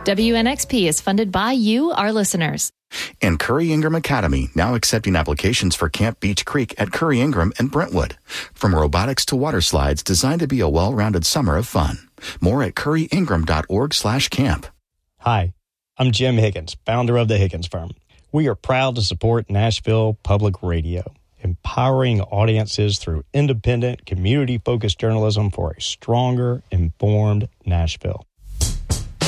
WNXP is funded by you, our listeners. And Curry Ingram Academy, now accepting applications for Camp Beach Creek at Curry Ingram and Brentwood. From robotics to water slides, designed to be a well-rounded summer of fun. More at curryingram.org/camp. Hi, I'm Jim Higgins, founder of the Higgins Firm. We are proud to support Nashville Public Radio, empowering audiences through independent, community-focused journalism for a stronger, informed Nashville.